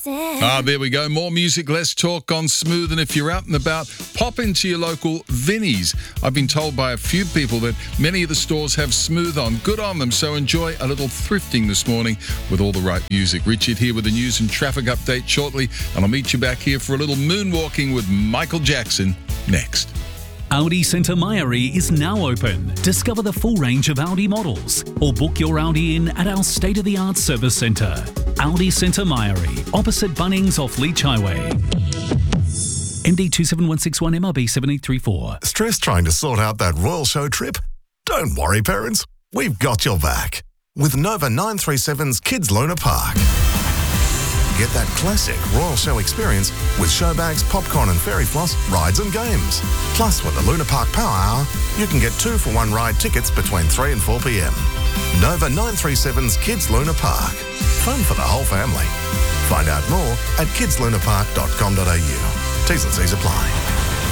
There we go. More music, less talk on Smooth. And if you're out and about, pop into your local Vinnie's. I've been told by a few people that many of the stores have Smooth on. Good on them. So enjoy a little thrifting this morning with all the right music. Richard here with the news and traffic update shortly. And I'll meet you back here for a little moonwalking with Michael Jackson next. Audi Centre Mairie is now open. Discover the full range of Audi models or book your Audi in at our state-of-the-art service centre. Audi Centre Mairie, opposite Bunnings off Leach Highway. MD 27161 MRB 7834. Stress trying to sort out that Royal Show trip? Don't worry, parents. We've got your back. With Nova 937's Kids Luna Park. Get that classic Royal Show experience with show bags, popcorn and fairy floss, rides and games. Plus, with the Luna Park Power Hour, you can get 2-for-1 ride tickets between 3 and 4 p.m. Nova 937's Kids Luna Park. Fun for the whole family. Find out more at kidslunapark.com.au. T's and C's apply.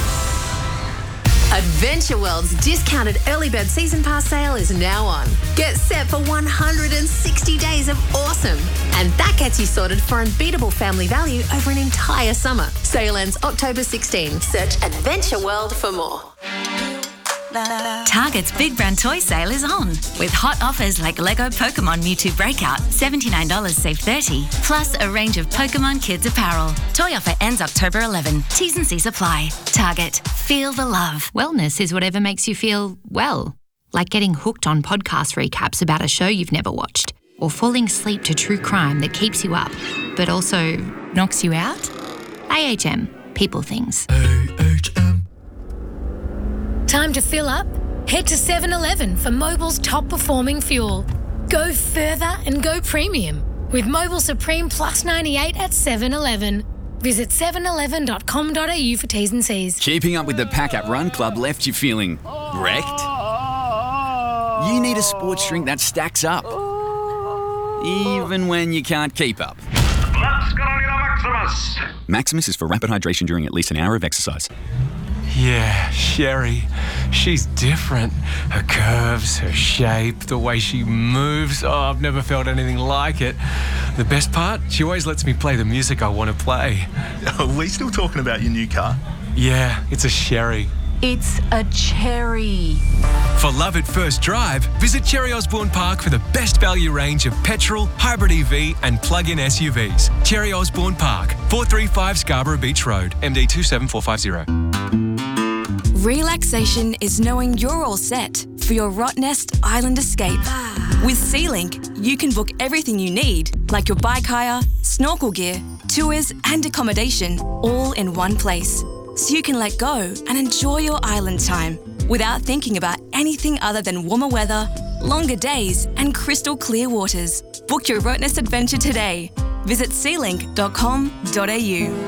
Adventure World's discounted early bird season pass sale is now on. Get set for 160 days of awesome. And that gets you sorted for unbeatable family value over an entire summer. Sale ends October 16. Search Adventure World for more. Target's Big Brand Toy Sale is on, with hot offers like Lego Pokemon Mewtwo Breakout, $79 save $30, plus a range of Pokemon Kids apparel. Toy offer ends October 11. T's and C's apply. Target. Feel the love. Wellness is whatever makes you feel well, like getting hooked on podcast recaps about a show you've never watched, or falling asleep to true crime that keeps you up, but also knocks you out. AHM. People things. AHM. Time to fill up? Head to 7-Eleven for Mobil's top performing fuel. Go further and go premium with Mobil Supreme Plus 98 at 7-Eleven. Visit 711.com.au for T's and C's. Keeping up with the Pack Up Run Club left you feeling wrecked? You need a sports drink that stacks up, even when you can't keep up. Let's go to Maximus! Maximus is for rapid hydration during at least an hour of exercise. Yeah, Sherry. She's different. Her curves, her shape, the way she moves. Oh, I've never felt anything like it. The best part? She always lets me play the music I want to play. Are we still talking about your new car? Yeah, it's a Sherry. It's a cherry. For love at first drive, visit Cherry Osborne Park for the best value range of petrol, hybrid EV and plug-in SUVs. Cherry Osborne Park, 435 Scarborough Beach Road, MD 27450. Relaxation is knowing you're all set for your Rottnest Island escape. With SeaLink, you can book everything you need, like your bike hire, snorkel gear, tours and accommodation, all in one place. So you can let go and enjoy your island time without thinking about anything other than warmer weather, longer days and crystal clear waters. Book your Rottnest adventure today. Visit sealink.com.au.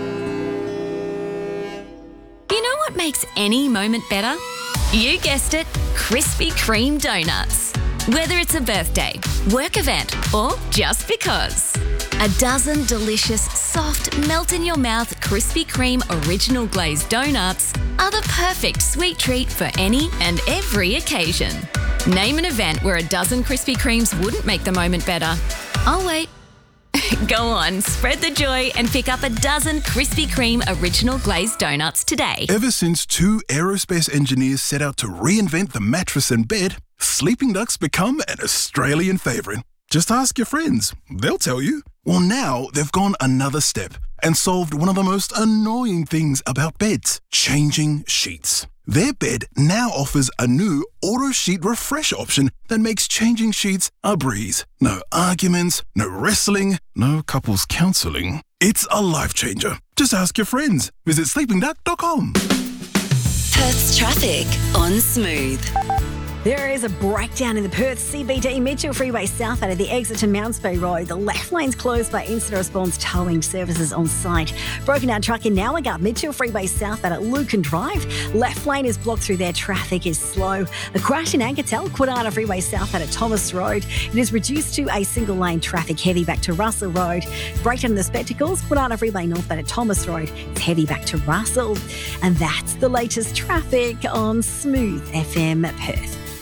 You know what makes any moment better? You guessed it, Krispy Kreme donuts. Whether it's a birthday, work event, or just because. A dozen delicious, soft, melt-in-your-mouth Krispy Kreme original glazed donuts are the perfect sweet treat for any and every occasion. Name an event where a dozen Krispy Kremes wouldn't make the moment better. I'll wait. Go on, spread the joy and pick up a dozen Krispy Kreme original glazed donuts today. Ever since two aerospace engineers set out to reinvent the mattress and bed, sleeping ducks become an Australian favourite. Just ask your friends, they'll tell you. Well, now they've gone another step and solved one of the most annoying things about beds, changing sheets. Their bed now offers a new auto sheet refresh option that makes changing sheets a breeze. No arguments, no wrestling, no couples counselling. It's a life changer. Just ask your friends. Visit sleepingduck.com. Perth's traffic on Smooth. There is a breakdown in the Perth CBD Mitchell Freeway south out of the exit to Mountsbury Road. The left lane's closed by incident response towing services on site. Broken down truck in Nowagut, Mitchell Freeway south out at Lucan Drive. Left lane is blocked through there. Traffic is slow. A crash in Ankertel, Quadana Freeway south out at Thomas Road. It is reduced to a single lane traffic heavy back to Russell Road. Breakdown in the Spectacles, Quadana Freeway north out at Thomas Road. It's heavy back to Russell. And that's the latest traffic on Smooth FM Perth.